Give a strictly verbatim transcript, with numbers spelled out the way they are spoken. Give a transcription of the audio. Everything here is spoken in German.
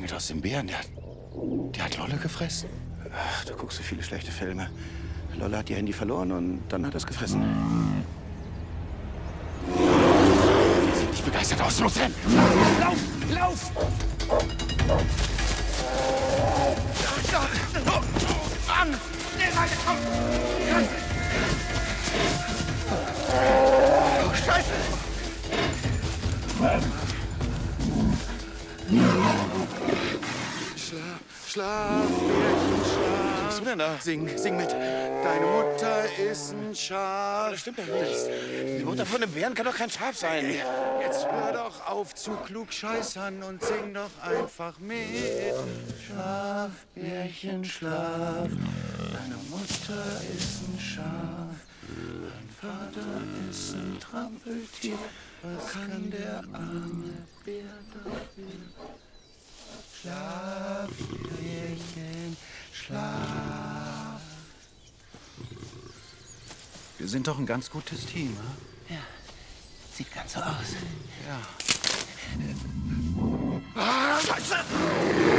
mit aus dem Bären? Der hat, der hat Lolle gefressen. Ach, du guckst so viele schlechte Filme. Lolle hat ihr Handy verloren und dann hat er es gefressen. Die sieht nicht begeistert aus. Los, renn! Lauf! Lauf! Mann! Schnell weiter, komm! Oh, Scheiße! Schlaf, schlaf, Bärchen, schlaf. Was bist du denn da? Sing, sing mit. Deine Mutter ist ein Schaf. Das stimmt doch nicht. Die Mutter von einem Bären kann doch kein Schaf sein. Jetzt hör doch auf zu klugscheißern und sing doch einfach mit. Schlaf, Bärchen, schlaf. Deine Mutter ist ein Schaf. Dein Vater ist ein Trampeltier. Was kann der arme Bär dafür? Schlaf, Bärchen, schlaf. Wir sind doch ein ganz gutes Team, ne? Ja, sieht ganz so aus. Ja. Ah, Scheiße!